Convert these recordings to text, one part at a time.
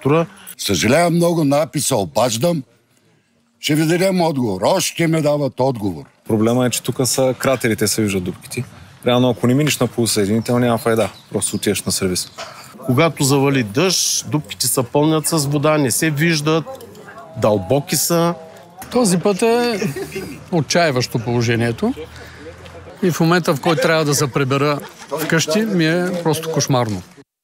сектора. Съжалявам много, написа обаждам. Ще ви дадем отговор. Още ме дават отговор. Проблема е, че тук са кратерите, се виждат дупките. Реално, ако не минеш на полусъединител, няма файда. Просто отиваш на сервис. Когато завали дъжд, дупките се пълнят с вода, не се виждат, дълбоки са. Този път е отчаиващо положението. И в момента, в който трябва да се прибера вкъщи, ми е просто кошмарно.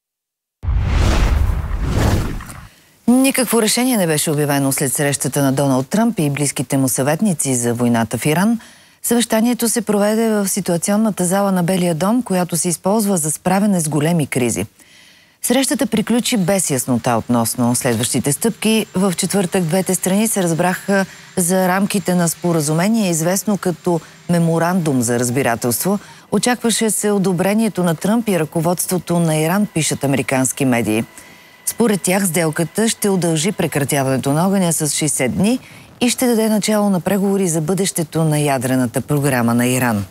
Никакво решение не беше обявено след срещата на Доналд Тръмп и близките му съветници за войната в Иран. Съвещанието се проведе в ситуационната зала на Белия дом, която се използва за справяне с големи кризи. Срещата приключи без яснота относно следващите стъпки. В четвъртък двете страни се разбраха за рамките на споразумение, известно като меморандум за разбирателство. Очакваше се одобрението на Тръмп и ръководството на Иран, пишат американски медии. Според тях сделката ще удължи прекратяването на огъня с 60 дни и ще даде начало на преговори за бъдещето на ядрената програма на Иран.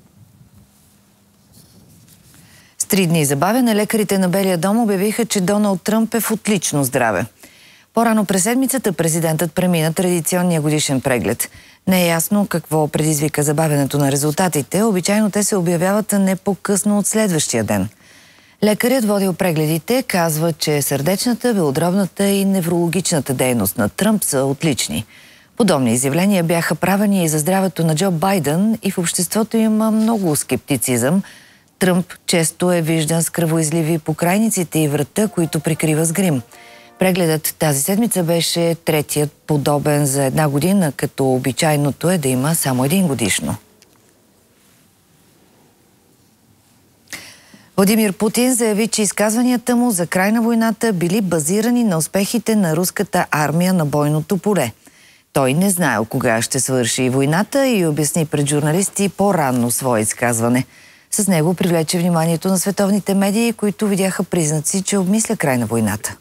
С 3 дни забавяне лекарите на Белия дом обявиха, че Доналд Тръмп е в отлично здраве. По-рано през седмицата президентът премина традиционния годишен преглед. Не е ясно какво предизвика забавянето на резултатите. Обичайно те се обявяват не по-късно от следващия ден. Лекарят, водил прегледите, казва, че сърдечната, белодробната и неврологичната дейност на Тръмп са отлични. Подобни изявления бяха правени и за здравето на Джо Байден и в обществото има много скептицизъм. Тръмп често е виждан с кръвоизливи по крайниците и врата, които прикрива с грим. Прегледът тази седмица беше третият подобен за една година, като обичайното е да има само един годишно. Владимир Путин заяви, че изказванията му за край на войната били базирани на успехите на руската армия на бойното поле. Той не знаел кога ще свърши войната и обясни пред журналисти по-ранно свое изказване. С него привлече вниманието на световните медии, които видяха признаци, че обмисля край на войната.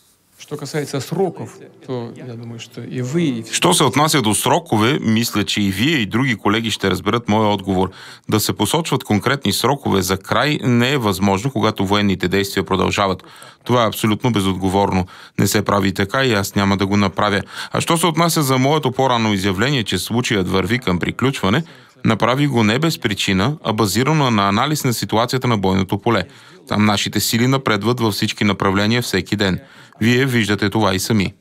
Що се отнася до срокове, мисля, че и вие и други колеги ще разберат моя отговор. Да се посочват конкретни срокове за край не е възможно, когато военните действия продължават. Това е абсолютно безотговорно. Не се прави така и аз няма да го направя. А що се отнася за моето по-рано изявление, че случаят върви към приключване, направи го не без причина, а базирано на анализ на ситуацията на бойното поле. Там нашите сили напредват във всички направления всеки ден. Вие виждате това и сами.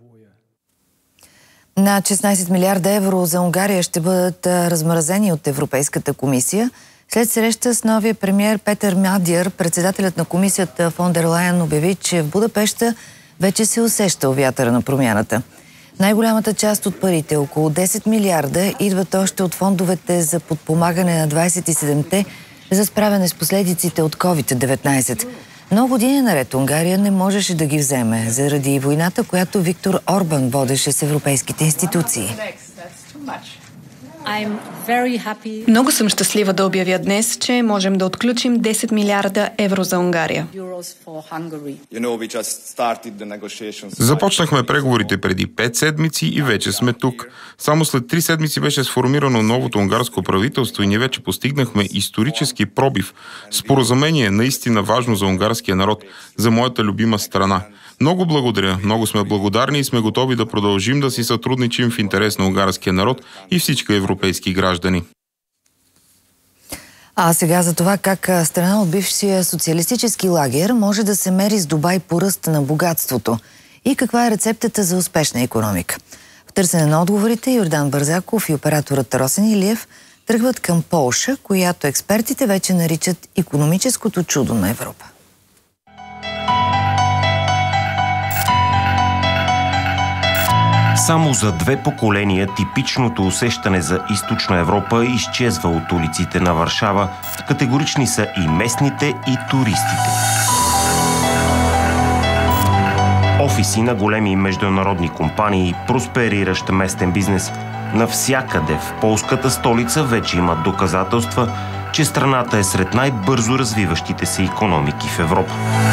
Над 16 милиарда евро за Унгария ще бъдат размразени от Европейската комисия. След среща с новия премиер Петър Мадяр, председателят на комисията фон дер Лайен обяви, че в Будапеща вече се усеща вятъра на промяната. Най-голямата част от парите, около 10 милиарда, идват още от фондовете за подпомагане на 27-те за справяне с последиците от COVID-19. Но години наред Унгария не можеше да ги вземе заради войната, която Виктор Орбан водеше с европейските институции. Много съм щастлива да обявя днес, че можем да отключим 10 милиарда евро за Унгария. Започнахме преговорите преди 5 седмици и вече сме тук. Само след 3 седмици беше сформирано новото унгарско правителство и ние вече постигнахме исторически пробив. Споразумение наистина важно за унгарския народ, за моята любима страна. Много благодаря, много сме благодарни и сме готови да продължим да си сътрудничим в интерес на унгарския народ и всички европейски граждани. А сега за това как страна от бившия социалистически лагер може да се мери с Дубай по ръст на богатството и каква е рецептата за успешна икономика. В търсене на отговорите Йордан Бързаков и операторът Росен Илиев тръгват към Полша, която експертите вече наричат икономическото чудо на Европа. Само за 2 поколения типичното усещане за Източна Европа изчезва от улиците на Варшава. Категорични са и местните, и туристите. Офиси на големи международни компании, проспериращ местен бизнес. Навсякъде в полската столица вече имат доказателства, че страната е сред най-бързо развиващите се икономики в Европа.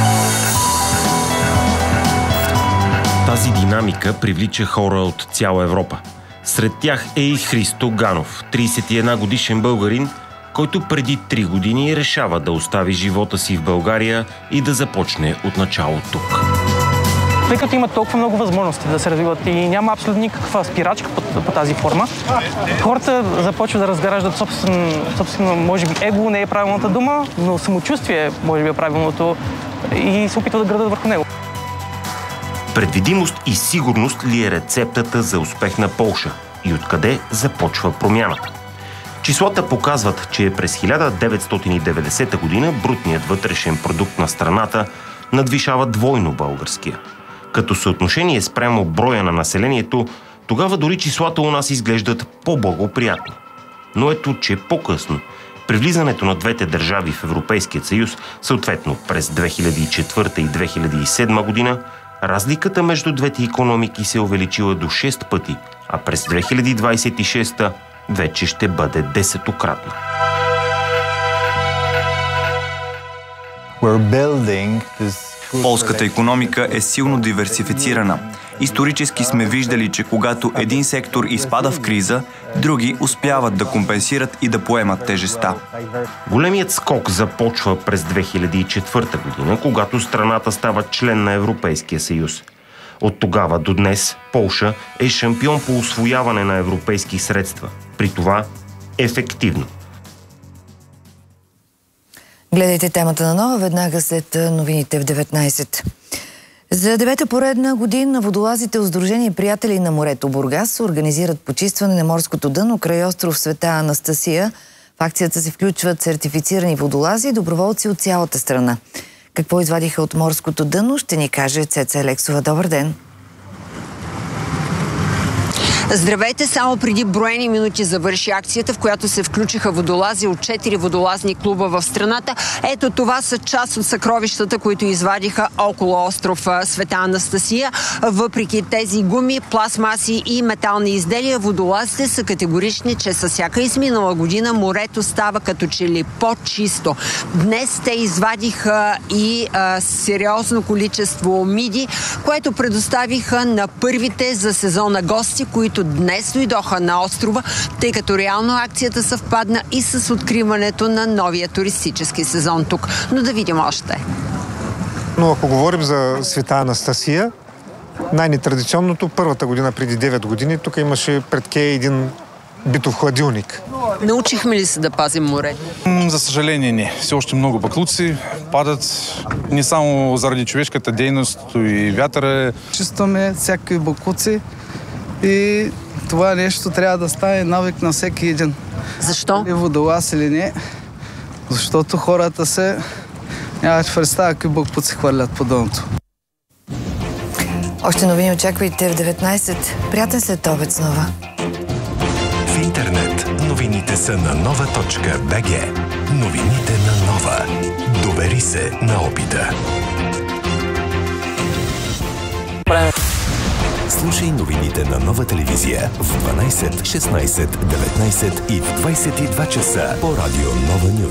Тази динамика привлича хора от цяла Европа. Сред тях е и Христо Ганов, 31 годишен българин, който преди 3 години решава да остави живота си в България и да започне от начало тук. Тъй като има толкова много възможности да се развиват и няма абсолютно никаква спирачка по тази форма, хората започват да разграждат собствено, може би его не е правилната дума, но самочувствие може би е правилното и се опитват да градат върху него. Предвидимост и сигурност ли е рецептата за успех на Полша? И откъде започва промяната? Числата показват, че през 1990 година брутният вътрешен продукт на страната надвишава двойно българския. Като съотношение спрямо броя на населението, тогава дори числата у нас изглеждат по-благоприятни. Но ето, че по-късно, при влизането на двете държави в Европейския съюз, съответно през 2004 и 2007 година, разликата между двете икономики се е увеличила до 6 пъти, а през 2026 вече ще бъде 10-кратна. Полската икономика е силно диверсифицирана. Исторически сме виждали, че когато един сектор изпада в криза, други успяват да компенсират и да поемат тежестта. Големият скок започва през 2004 година, когато страната става член на Европейския съюз. От тогава до днес Полша е шампион по усвояване на европейски средства. При това ефективно. Гледайте темата на нова веднага след новините в 19. За 9-та поредна година водолазите от Сдружение приятели на морето Бургас организират почистване на морското дъно край остров Света Анастасия. В акцията се включват сертифицирани водолази и доброволци от цялата страна. Какво извадиха от морското дъно, ще ни каже Цеца Елексова. Добър ден! Здравейте! Само преди броени минути завърши акцията, в която се включиха водолази от 4 водолазни клуба в страната. Ето това са част от съкровищата, които извадиха около остров Света Анастасия. Въпреки тези гуми, пластмаси и метални изделия, водолазите са категорични, че със всяка изминала година морето става като че ли по-чисто. Днес те извадиха и сериозно количество миди, което предоставиха на първите за сезона гости, които днес дойдоха на острова, тъй като реално акцията съвпадна и с откриването на новия туристически сезон тук. Но да видим още. Но ако говорим за Света Анастасия, най-нетрадиционното, първата година преди 9 години, тук имаше пред Кей един битов хладилник. Научихме ли се да пазим море? За съжаление не. Все още много баклуци падат не само заради човешката дейност, и вятъра. Чувстваме всякакви баклуци и това нещо трябва да стане навик на всеки един. Защо? Или водолаз или не. Защото хората се нямат представа какви баклуци хвърлят по дъното. Още новини очаквайте в 19. Приятен след обед снова. В интернет новините са на nova.bg. Новините на Нова. Довери се на опита. Слушай новините на Нова телевизия в 12, 16, 19 и в 22 часа по радио Нова Нюз.